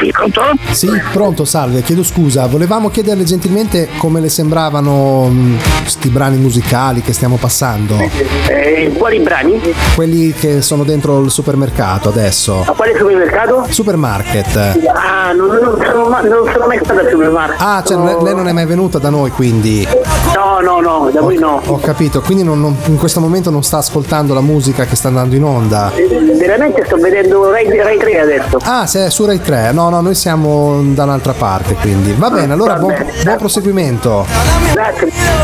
Pronto? Sì, pronto, salve, chiedo scusa, volevamo chiederle gentilmente come le sembravano sti brani musicali che stiamo passando, Quali brani? quelli che sono dentro il supermercato adesso. A quale supermercato? Supermarket. Ah, non sono mai stato al supermarket. Ah, cioè lei non è mai venuta da noi, quindi. No, da voi no. Ho capito, quindi in questo momento non sta ascoltando la musica che sta andando in onda. Veramente sto vedendo Rai 3 adesso. Ah, se è su Rai 3. No, noi siamo da un'altra parte, quindi. Va bene, allora Va buon bene. proseguimento. Grazie.